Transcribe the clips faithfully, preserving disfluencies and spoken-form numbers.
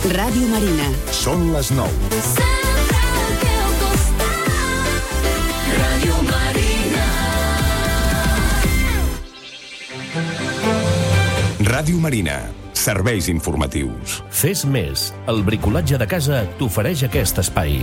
Ràdio Marina. Són les nou. Ràdio Marina. Ràdio Marina. Serveis informatius. Fes més. El bricolatge de casa t'ofereix aquest espai.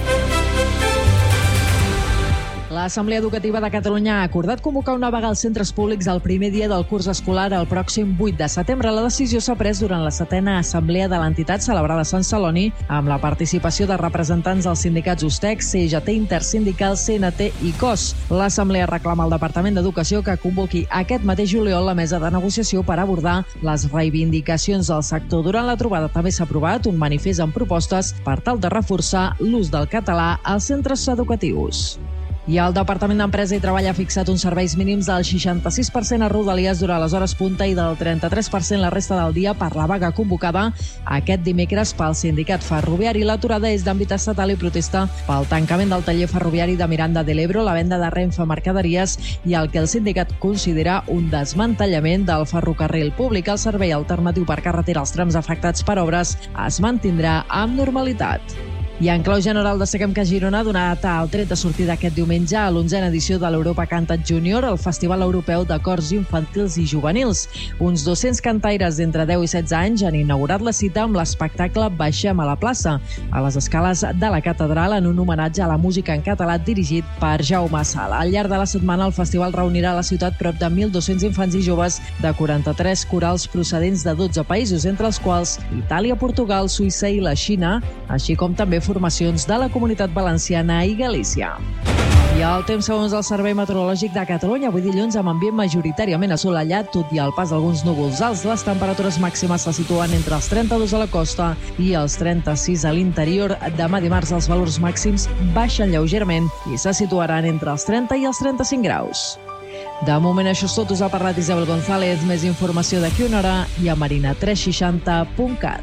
L'Assemblea Educativa de Catalunya ha acordat convocar una vaga als centres públics el primer dia del curs escolar el pròxim vuit de setembre. La decisió s'ha pres durant la setena assemblea de l'entitat celebrada a Sant Celoni amb la participació de representants dels sindicats Ustec, C G T, Intersindical, C N T i C O S. L'Assemblea reclama al Departament d'Educació que convoqui aquest mateix juliol la mesa de negociació per abordar les reivindicacions del sector. Durant la trobada també s'ha aprovat un manifest amb propostes per tal de reforçar l'ús del català als centres educatius. I el Departament d'Empresa i Treball ha fixat uns serveis mínims del seixanta-sis per cent a Rodalies durant les hores punta i del trenta-tres per cent la resta del dia per la vaga convocada aquest dimecres pel sindicat ferroviari. L'aturada és d'àmbit estatal i protesta pel tancament del taller ferroviari de Miranda de l'Ebro, la venda de Renfe Mercaderies i el que el sindicat considera un desmantellament del ferrocarril públic. El servei alternatiu per carretera als trams afectats per obres es mantindrà amb normalitat. I en clau general destaquem que Girona ha donat el tret de sortida aquest diumenge a l'onzena edició de l'Europa Cantat Júnior, el Festival Europeu de Cors Infantils i Juvenils. Uns dos-cents cantaires d'entre deu i setze anys han inaugurat la cita amb l'espectacle Baixem a la plaça, a les escales de la catedral, en un homenatge a la música en català dirigit per Jaume Sala. Al llarg de la setmana el festival reunirà a la ciutat prop de mil dos-cents infants i joves de quaranta-tres corals procedents de dotze països, entre els quals Itàlia, Portugal, Suïssa i la Xina, així com també formacions de la Comunitat Valenciana i Galícia. I el temps segons el Servei Meteorològic de Catalunya, avui dilluns amb ambient majoritàriament assolellat, tot i el pas d'alguns núvols alts. Les temperatures màximes se situen entre els trenta-dos a la costa i els trenta-sis a l'interior. Demà dimarts els valors màxims baixen lleugerament i se situaran entre els trenta i els trenta-cinc graus. De moment això és tot, us ha parlat Isabel González. Més informació d'aquí una hora i a marina tres seixanta punt cat.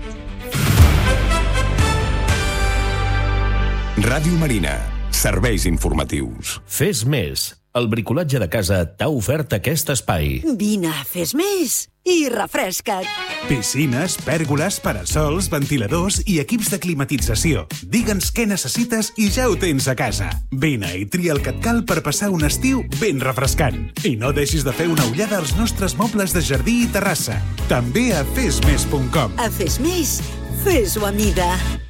Ràdio Marina. Serveis informatius. Fes més. El bricolatge de casa t'ha ofert aquest espai. Vine, fes més i refresca't. Piscines, pèrgoles, parasols, ventiladors i equips de climatització. Digue'ns què necessites i ja ho tens a casa. Vine i tria el que et cal per passar un estiu ben refrescant. I no deixis de fer una ullada als nostres mobles de jardí i terrassa. També a fes més punt com. A Fes Més, fes-ho a mida.